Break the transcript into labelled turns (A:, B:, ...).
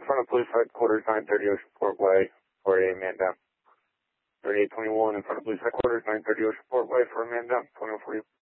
A: in front of police headquarters, 930 Oceanport Way, for a man down. 3821 in front of police headquarters, 930 Oceanport Way, for a man down, 2040.